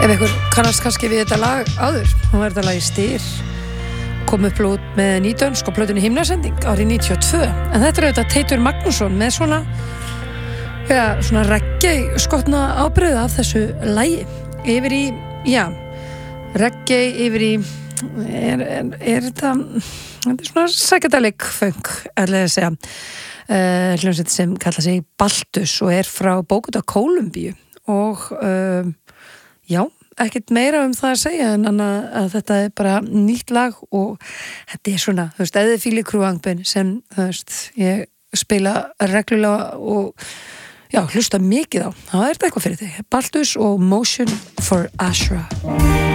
Ef ykkur kannast kannski við þetta lag áður, hún var þetta lag í Styr, kom upp út með nýdönsk og plötunni Himnasending árið 92, en þetta er auðvitað Teitur Magnússon með svona reggae skotna ábrigða af þessu lagi yfir í, reggae yfir í er þetta er svona psychedelic funk, ætlaði að segja, hljómsveit sem kalla sig Baltus og er frá Bogota, Kólumbíu og ekkert meira það að segja en að þetta er bara nýtt lag og þetta er svona, þú veist, eða fíli krúangbin sem, þú veist, ég spila reglulega og hlusta mikið á, það er þetta eitthvað fyrir þig. Baltus og Motion for Ashra.